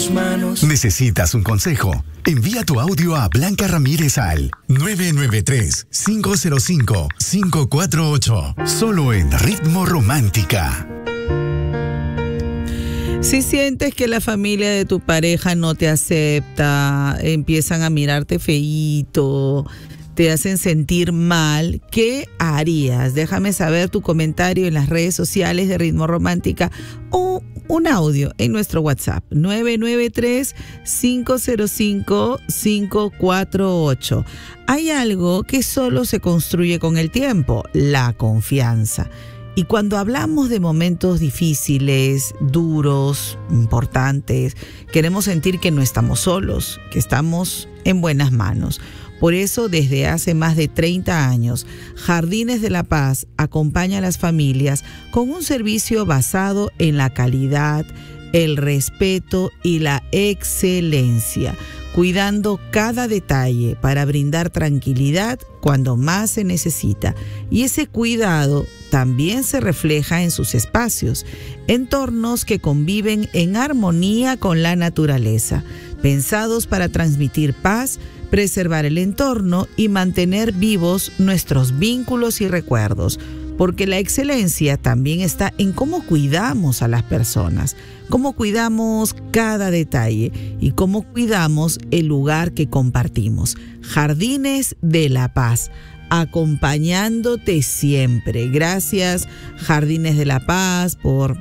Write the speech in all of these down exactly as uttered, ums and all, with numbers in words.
tus manos. ¿Necesitas un consejo? Envía tu audio a Blanca Ramírez al nueve nueve tres, cinco cero cinco, cinco cuatro ocho. Solo en Ritmo Romántica. Si sientes que la familia de tu pareja no te acepta, empiezan a mirarte feíto, te hacen sentir mal, ¿qué harías? Déjame saber tu comentario en las redes sociales de Ritmo Romántica o un audio en nuestro WhatsApp nueve nueve tres, cinco cero cinco, cinco cuatro ocho. Hay algo que solo se construye con el tiempo, la confianza. Y cuando hablamos de momentos difíciles, duros, importantes, queremos sentir que no estamos solos, que estamos en buenas manos. Por eso, desde hace más de treinta años, Jardines de la Paz acompaña a las familias con un servicio basado en la calidad, el respeto y la excelencia, cuidando cada detalle para brindar tranquilidad cuando más se necesita. Y ese cuidado también se refleja en sus espacios, entornos que conviven en armonía con la naturaleza, pensados para transmitir paz, preservar el entorno y mantener vivos nuestros vínculos y recuerdos. Porque la excelencia también está en cómo cuidamos a las personas, cómo cuidamos cada detalle y cómo cuidamos el lugar que compartimos. Jardines de la Paz, acompañándote siempre. Gracias, Jardines de la Paz, por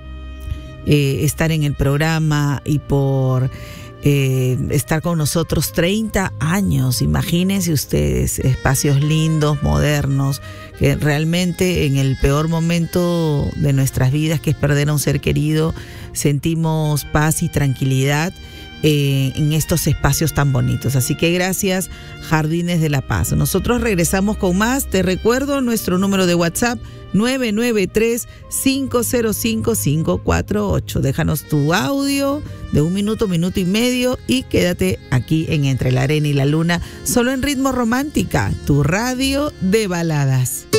eh, estar en el programa y por Eh, estar con nosotros treinta años. Imagínense ustedes, espacios lindos, modernos, que realmente en el peor momento de nuestras vidas, que es perder a un ser querido, sentimos paz y tranquilidad eh, en estos espacios tan bonitos. Así que gracias, Jardines de la Paz. Nosotros regresamos con más. Te recuerdo nuestro número de WhatsApp nueve nueve tres, cinco cero cinco, cinco cuatro ocho. Déjanos tu audio de un minuto, minuto y medio y quédate aquí en Entre la Arena y la Luna, solo en Ritmo Romántica, tu radio de baladas.